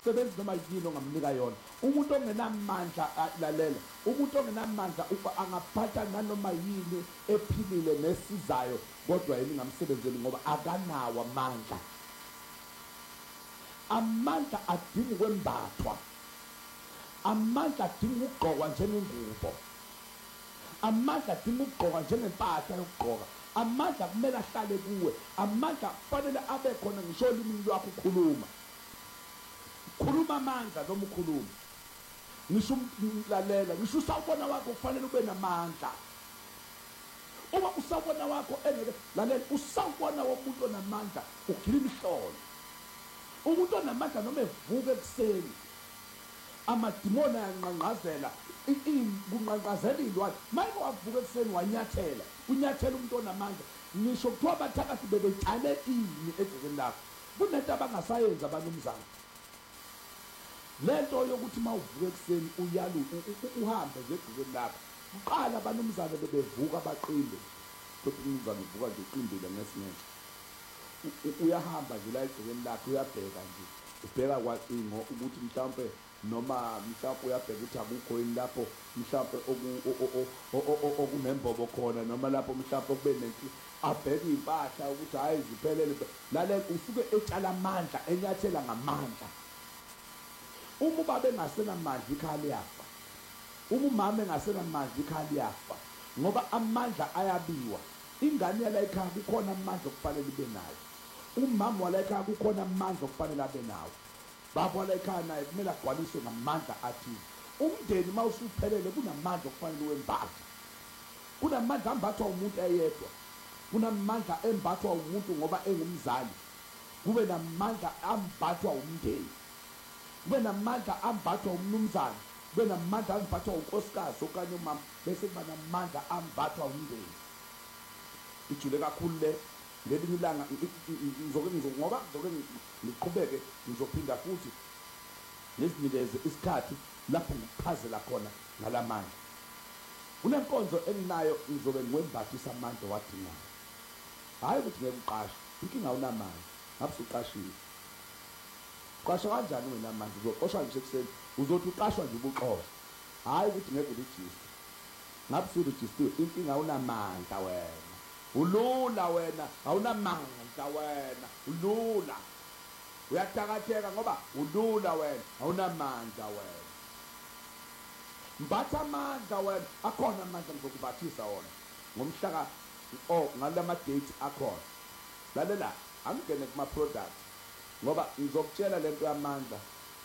sebenzi noma yini ongamnika yona. Umuntu ongenamandla lalela, umuntu ongenamandla angaphatha nanoma yini ephilile nesizayo kodwa yini ngamsebenzeli ngoba akanawo amandla. Amandla adinga ukwembathwa, amandla adinga ukugqokwa njengengubo, amandla adinga ukugqokwa njengempahla yokugqoka, amandla kumele ahlale kuwe, amandla kufanele abe khona ngisho olimi lwakho ukhuluma. Khuluma amandla noma ukhuluma. Ngisho umlalela, ngisho usawubona wakho kufanele ube namandla. Uma usawubona wakho engeke lalela, usawubona womuntu onamandla ugila imihlolo. Umuntu onamandla noma evuka ekuseni amadimoni ayanqanqazela kunqanqazela ilwane. Mayike wavuka ekuseni wanyathela, unyathela umuntu onamandla. Ngisho kuthiwa abathakathi bebetshale ini egcekeni lakho. Kunento abangasayenza abanumzana. Lento yokuthi mawuvuka ekuseni uyalu uhambe nje egcekeni lakho. Uqala abanumzana bebevuka baqinde. Kodwa umzana uvuka nje uqindile ngesinye. Uyahamba nje la egcekeni lakho uyabheka nje. Ubheka kwacingo ukuthi mhlawumbe noma mhlawumbe uyabheka ukuthi akukho yini lapho mhlawumbe okunembobo khona noma lapho mhlawumbe kube nento abheka impahla ukuthi hayi ziphelele. Lalela usuke etshala amandla enyathela ngamandla. Uma ubaba engasenamandla ikhaya liyafa. Uma umama engasenamandla ikhaya liyafa ngoba amandla ayabiwa. Ingane yala ekhaya kukhona amandla okufanele ibe nayo. Umama wala ekhaya kukhona amandla okufanele abe nawo. Baba wala ekhaya naye kumele agcwaliswe ngamandla athile. Umndeni mawusuphelele kunamandla okufanele wembathe. Kunamandla ambathwa umuntu eyedwa. Kunamandla embathwa umuntu ngoba engumzali. Kube namandla ambathwa umndeni. Kube namandla ambathwa umnumzana. Kube namandla ambathwa unkosikazi okanye umama. Bese kuba namandla ambathwa umndeni. Ijule kakhulu le ngelinye ilanga ngoba ngiqhubeke ngizophinda futhi ngizinikeze isikhathi lapho ngichazela khona ngalamandla. Kunenkonzo enginayo ngizobe ngiwembathisa amandla wadingayo. Hayi ukuthi ngeke uqashe, inkinga awunamandla, ngabe usuqashiwe. Qasha kanjani ungenamandla? Uzoqoshwa nje ekuseni, uzothi uqashwa nje ubuqoshwa. Hayi ukuthi ngeke urijiste. Ngabe usurejistiwe, inkinga awunamandla wena. Ulula wena, awunamandla wena, ulula. Uyathakatheka ngoba ulula wena, awunamandla wena. Mbatha amandla wena, akhona amandla ngizokubathisa wona. Ngomhla ngalama date akhona. Lalela, angene kuma products ngoba ngizokutshela lento yamandla.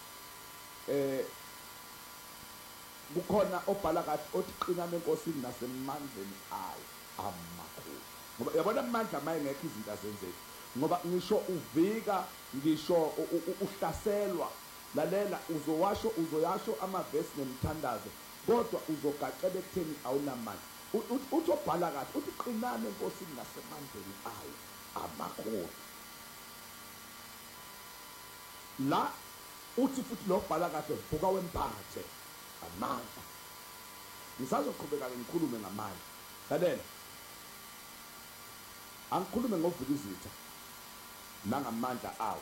Bukhona obhala kahle othi qina lenkosini nasemandleni ayo amakhulu. Ngoba yabona amandla maye ngekho izinto azenzeki. Ngoba ngisho uvika, ngisho uhlaselwa. Lalela uzoyasho amavesi nemthandazo kodwa uzogacela ekutheni awunamandla. Uthi obhala kahle uthi qinane enkosini nasemandleni ayo amakhulu. La uthi futhi lo bhala kahle vuka wempathe amandla. Ngisazoqhubeka ngikhulume ngamandla. Lalela, angikhulume ngoVukizitha nangamandla awo.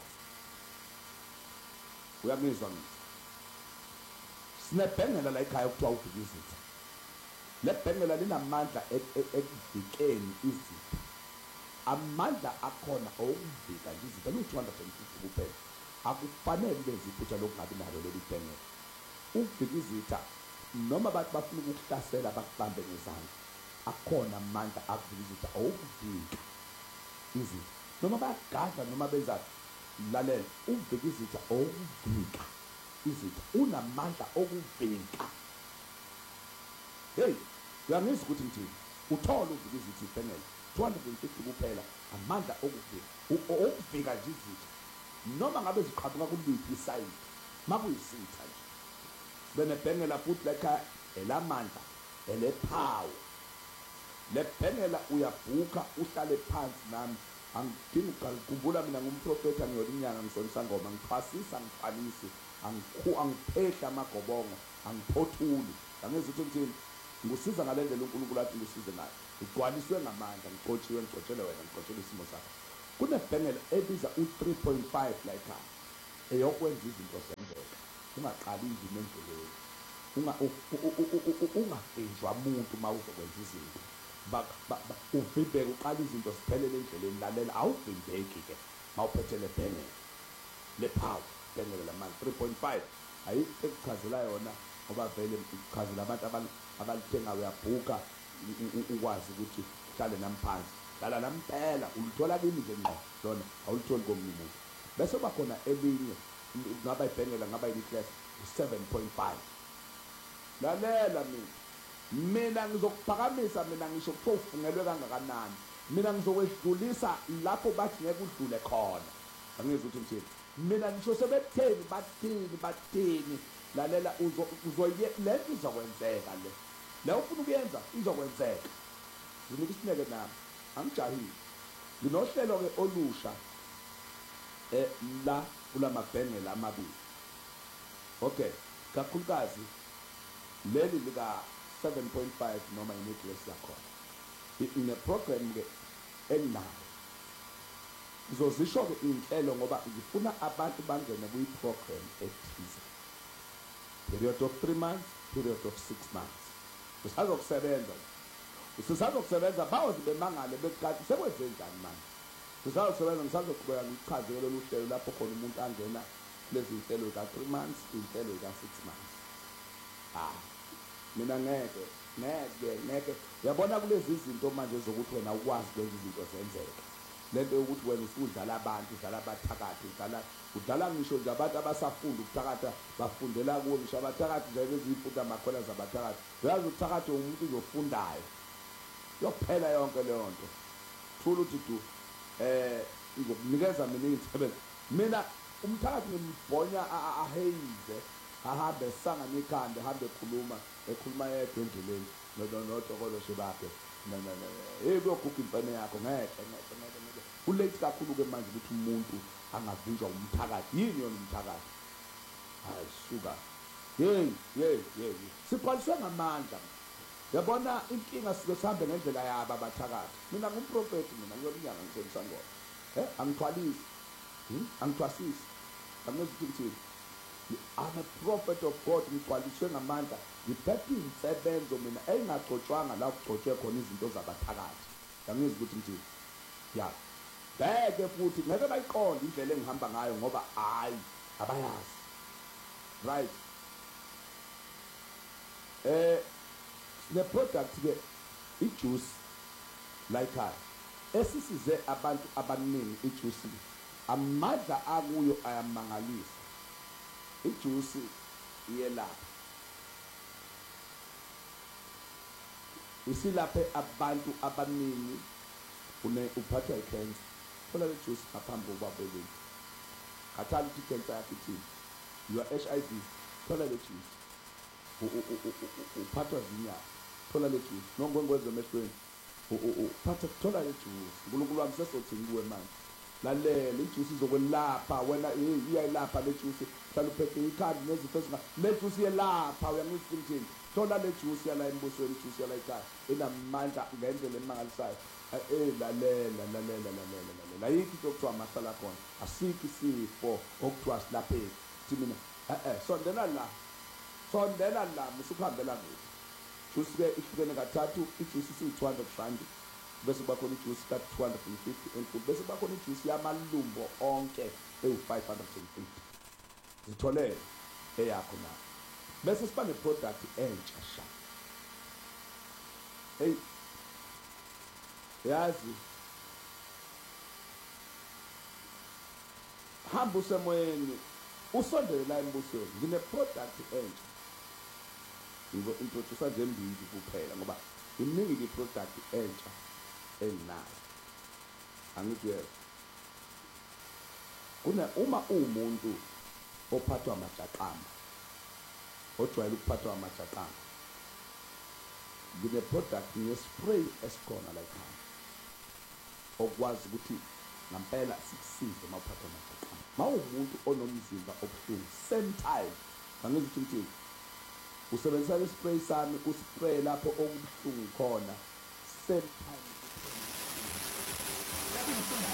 Uyamizwa ngithi sinebhengela la ekhaya kuthiwa uVukizitha. Le bhengela linamandla ekuvikeni izitha. Amandla akhona okuvika izitha lu-250 kuphela. Akufanele benze iphutha lokungabi nalo leli bhengela. UVukizitha noma bathi bafuna ukukuhlasela bakubambe ngezandla, akhona amandla aVukizitha okuvika izitha. Noma bayagadla noma benza lalela, uVukizitha okuvika izitha unamandla okuvika. Hey, uyangizwa ukuthi ngithini? Uthola uVukizitha ibhengela 250 kuphela, amandla okuvika nje izitha. Noma ngabe ziqhamuka kuliphi isayidi, makuyisitha nje. Benebhengela futhi lekha elamandla, elephawu. Lebhengela uyabhuka uhlale phansi nami. Angidingi ukukhumbula mina ngumprofeta ngiyolinyanga ngisonisa ngoma, ngiphasisa ngiphalisi, angiphehla amagobongo, angiphothuli. Angeze ukuthi ngithini? Ngikusiza ngale ndlela uNkulunkulu athi ngisize nayo. Ugcwaliswe ngamandla, ngiqotshiwe ngicotshele wena, ngiqotshele isimo sakho. Kunebhengela ebiza u3.5 la ekhaya eyokwenza izinto zemvelo. ungaqali indima endleleni, ungavinjwa umuntu uma uzokwenza izinto, uvimbeke uqala izinto ziphelele endleleni. Lalela, awuvimbeki-ke uma uphethe le bhengela le-power, bhengela lamanje 3.5 ayikho ekuchazela yona, ngoba vele ukuchazela abantu abalithengayo uyabhuka ukwazi ukuthi hlale nami phansi, hlala nami phela, ulithola kimi nje ngqo lona, awulitholi komunye umuntu. Bese kuba khona elinye, ngaba ibhengela ngaba yi-class 7.5. Lalela mina ngizokuphakamisa, mina ngisho kuthiwa ufungelwe kangakanani, mina ngizokwedlulisa lapho bathi ngeke udlule khona. Angizwa ukuthi ngithini, mina ngisho sebekutheni bathini. Lalela, uzoye lento izokwenzeka, le ufuna ukuyenza izokwenzeka. Nginika isineke nami, angijahile. Nginohlelo-ke olusha la kulamabhengela amabili. Okay, kakhulukazi leli lika 7.5 noma i-necklace yakhona ine-program-ke enginayo. Ngizozisho-ke iy'nhlelo ngoba ngifuna abantu bangene kuyi-program ethize, period of 3 months, period of 6 months. Sisazokusebenza bawoze bemangale bekathi sekwenze njani manje. Sisazokusebenza, ngisazoqhubeka ngichazele lolu hlelo lapho khona umuntu angena lezi zinhlelo ka-3 months, iy'nhlelo ka-6 months. Mina ngeke uyabona kulezi zinto manje zokuthi wena ukwazi kwenza izinto zenzeka. Lento yokuthi wena usudlala abantu, udlala abathakathi, udlala ngisho nje abantu abasafunda ukuthakatha, bafundela kuwo ngisho abathakathi nje bezifunda amakhona zabathakathi. Uyazi ukuthakatha umuntu ofundayo yokuphela yonke leyo nto. Thula uthi du ngizokunikeza mina izinsebenzo. Mina umthakathi ngimbonya aheyize, ahambe esanga nekhanda, ahambe ekhuluma yedwa endleleni nodokoloshi bakhe. Kuyoguga imfene yakho, ngeke kulate kakhulu-ke manje ukuthi umuntu angavinjwa umthakathi. Yini yona umthakathi? Hayi suka, siqaliswe ngamandla. Yabona inkinga sike sihambe ngendlela yabo abathakathi. Mina ngumprofethi, mina ngiyolinyanga ngithembisa ngona, angithwalisi, angithwasisi, angizithini. I'm a prophet of God, ngigcwaliswe ngamandla, ngiphethe iy'nsebenzo mina engagcotshwanga la kugcotshwe khona izinto zabathakathi. Angizwa ukuthi ngithini, ya bheke futhi ngeke bayiqonde indlela engihamba ngayo ngoba hayi abayazi, right? Le-product-ke ijuice la ekhaya esisize abantu abaningi, ijuice amandla akuyo ayamangalisa. Ijuice iyelapha, isilaphe abantu abaningi. Uphathwa i-cancer, thola le juice ngaphambi kokuba belethe. Khathali ukuthi i-cancer yakho ithini, your HIV, thola le juice. Uphathwa zinyawo, thola le juice. Nongwengweze emehlweni, thola le juice. uNkulunkulu wami sesothini kuwe manje. Lalela, ijuice izokwelapha wena, iyayilapha le juice. Hlala uphethe ikhanda nezifo le juice iyelapha. Uyangizwa ukuthi thola le juice yala embusweni, ijuice yala ekhaya inamandla ngendlela emangalisayo. Lalela, yikho into okuthiwa amasala khona, asikho isifo okuthiwa silapheki. Thi mina sondela la musukuhambela ngiphi. Juice-ke ihlukene kathathu. Ijuice isiyi-200 rand, bese kuba khona ijuice ka-250 enkulu, bese kuba khona ijuice yamalumbo onke ewu-550. Zitholele eyakho nayo. Bese siba ne-product entsha sha. Yazi, hamba usemoyeni, usondele la embusweni. Ngine-product entsha, ngizo-introduce nje mbili kuphela ngoba iningi i-product entsha enginayo. Angikuyeza uma uwumuntu ophathwa amajaqamba, ojwayele ukuphathwa amajaqamba, ngine-product nge-spray esikhona la ekhaya okwazi ukuthi ngampela sikusize uma uphathwa amajaqamba. Ma uwumuntu onomzimba obuhlungu, same time, angizwa ukuthi usebenzisa le spray sami, uspray lapho okubuhlungu khona, same time